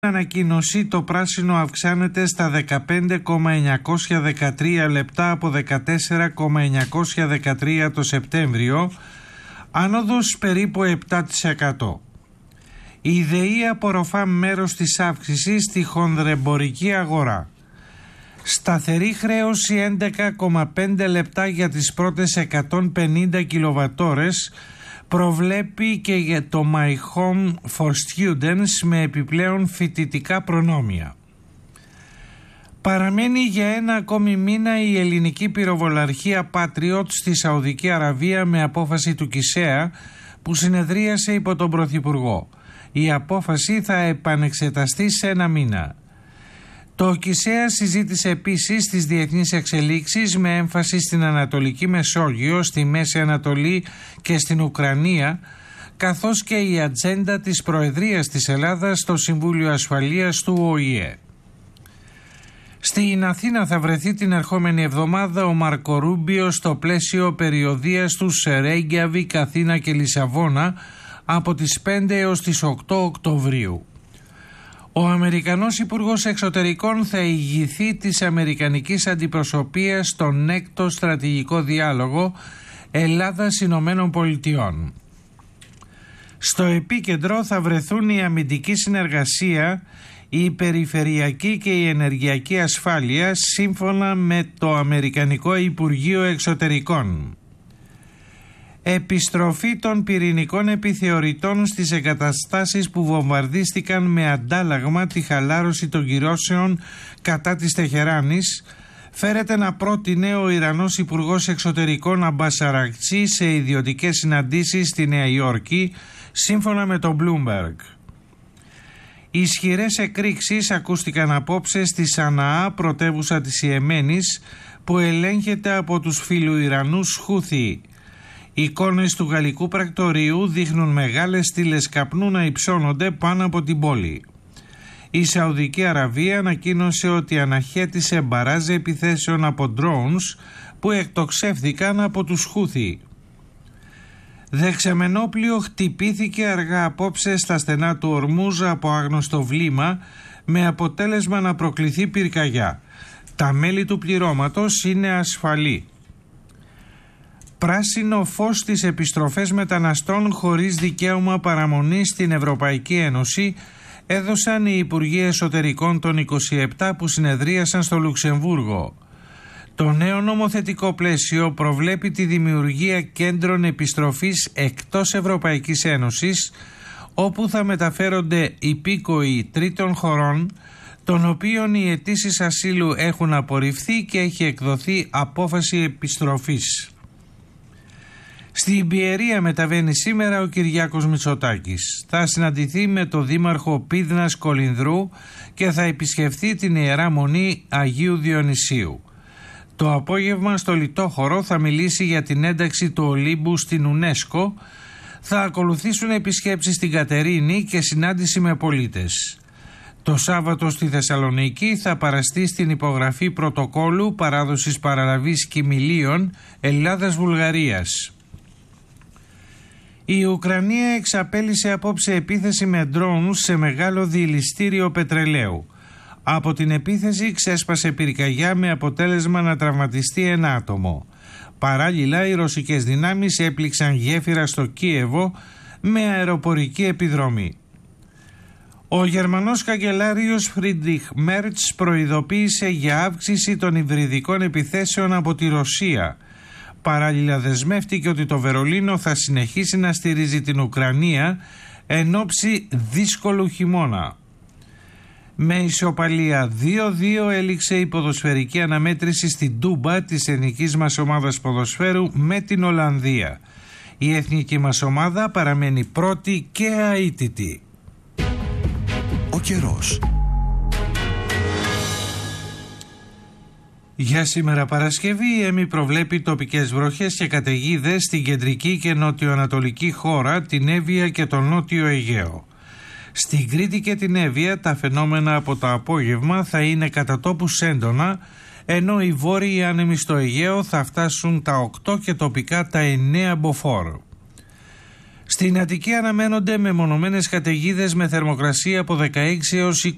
Ανακοίνωση, το πράσινο αυξάνεται στα 15,913 λεπτά από 14,913 το Σεπτέμβριο, άνοδος περίπου 7%. Η ΔΕΗ απορροφά μέρος της αύξησης στη χονδρεμπορική αγορά. Σταθερή χρέωση 11,5 λεπτά για τις πρώτες 150 κιλοβατόρες προβλέπει και για το My Home for Students με επιπλέον φοιτητικά προνόμια. Παραμένει για ένα ακόμη μήνα η ελληνική πυροβολαρχία Patriot στη Σαουδική Αραβία με απόφαση του ΚΙΣΕΑ που συνεδρίασε υπό τον Πρωθυπουργό. Η απόφαση θα επανεξεταστεί σε ένα μήνα. Το ΚΙΣΕΑ συζήτησε επίσης τις διεθνείς εξελίξεις με έμφαση στην Ανατολική Μεσόγειο, στη Μέση Ανατολή και στην Ουκρανία, καθώς και η ατζέντα της Προεδρίας της Ελλάδας στο Συμβούλιο Ασφαλείας του ΟΗΕ. Στην Αθήνα θα βρεθεί την ερχόμενη εβδομάδα ο Μάρκο Ρούμπιο στο πλαίσιο περιοδείας του σε Ρέγκιαβικ, Αθήνα και Λισαβόνα από τις 5 έως τις 8 Οκτωβρίου. Ο Αμερικανός Υπουργός Εξωτερικών θα ηγηθεί της Αμερικανικής Αντιπροσωπείας στον έκτο στρατηγικό διάλογο Ελλάδας-Ηνωμένων Πολιτειών. Στο επίκεντρο θα βρεθούν η αμυντική συνεργασία, η περιφερειακή και η ενεργειακή ασφάλεια σύμφωνα με το Αμερικανικό Υπουργείο Εξωτερικών. Επιστροφή των πυρηνικών επιθεωρητών στις εγκαταστάσεις που βομβαρδίστηκαν με αντάλλαγμα τη χαλάρωση των κυρώσεων κατά της Τεχεράνης φέρεται να πρότεινε ο Ιρανός Υπουργός Εξωτερικών Αμπάς Αραγτσί σε ιδιωτικές συναντήσεις στη Νέα Υόρκη, σύμφωνα με το Bloomberg. Ισχυρές εκρήξεις ακούστηκαν απόψε στη Σαναά, πρωτεύουσα της Ιεμένης, που ελέγχεται από τους φιλοϊρανούς Χούθι. Εικόνες του γαλλικού πρακτορείου δείχνουν μεγάλες στήλες καπνού να υψώνονται πάνω από την πόλη. Η Σαουδική Αραβία ανακοίνωσε ότι αναχέτησε μπαράζ επιθέσεων από drones που εκτοξεύθηκαν από τους Χούθι. Δεξαμενόπλιο χτυπήθηκε αργά απόψε στα στενά του Ορμούζ από άγνωστο βλήμα με αποτέλεσμα να προκληθεί πυρκαγιά. Τα μέλη του πληρώματος είναι ασφαλή. Πράσινο φως στις επιστροφές μεταναστών χωρίς δικαίωμα παραμονής στην Ευρωπαϊκή Ένωση έδωσαν οι Υπουργοί Εσωτερικών των 27 που συνεδρίασαν στο Λουξεμβούργο. Το νέο νομοθετικό πλαίσιο προβλέπει τη δημιουργία κέντρων επιστροφής εκτός Ευρωπαϊκής Ένωσης, όπου θα μεταφέρονται υπήκοοι τρίτων χωρών, των οποίων οι αιτήσεις ασύλου έχουν απορριφθεί και έχει εκδοθεί απόφαση επιστροφής. Στην Πιερία μεταβαίνει σήμερα ο Κυριάκος Μητσοτάκης. Θα συναντηθεί με το Δήμαρχο Πίδνας Κολυνδρού και θα επισκεφθεί την Ιερά Μονή Αγίου Διονυσίου. Το απόγευμα στο Λιτόχωρο θα μιλήσει για την ένταξη του Ολύμπου στην UNESCO. Θα ακολουθήσουν επισκέψεις στην Κατερίνη και συνάντηση με πολίτες. Το Σάββατο στη Θεσσαλονίκη θα παραστεί στην υπογραφή πρωτοκόλου παράδοσης παραλαβής κοιμηλίων Ελλάδας-Βουλγαρίας. Η Ουκρανία εξαπέλυσε απόψε επίθεση με ντρόουν σε μεγάλο διελιστήριο πετρελαίου. Από την επίθεση ξέσπασε πυρκαγιά με αποτέλεσμα να τραυματιστεί ένα άτομο. Παράλληλα, οι ρωσικές δυνάμεις έπληξαν γέφυρα στο Κίεβο με αεροπορική επιδρομή. Ο Γερμανός καγκελάριος Φρίντριχ Μέρτς προειδοποίησε για αύξηση των υβριδικών επιθέσεων από τη Ρωσία. Παράλληλα δεσμεύτηκε ότι το Βερολίνο θα συνεχίσει να στηρίζει την Ουκρανία εν ώψη δύσκολου χειμώνα. Με ισοπαλία 2-2 έληξε η ποδοσφαιρική αναμέτρηση στην Τούμπα της εθνικής μας ομάδας ποδοσφαίρου με την Ολλανδία. Η εθνική μας ομάδα παραμένει πρώτη και αίτητη. Ο καιρός. Για σήμερα Παρασκευή η ΕΜΗ προβλέπει τοπικές βροχές και καταιγίδες στην κεντρική και νοτιοανατολική χώρα, την Εύβοια και τον Νότιο Αιγαίο. Στην Κρήτη και την Εύβοια τα φαινόμενα από το απόγευμα θα είναι κατά τόπους έντονα, ενώ οι βόρειοι άνεμοι στο Αιγαίο θα φτάσουν τα 8 και τοπικά τα 9 μποφόρ. Στην Αττική αναμένονται μεμονωμένες καταιγίδες με θερμοκρασία από 16 έως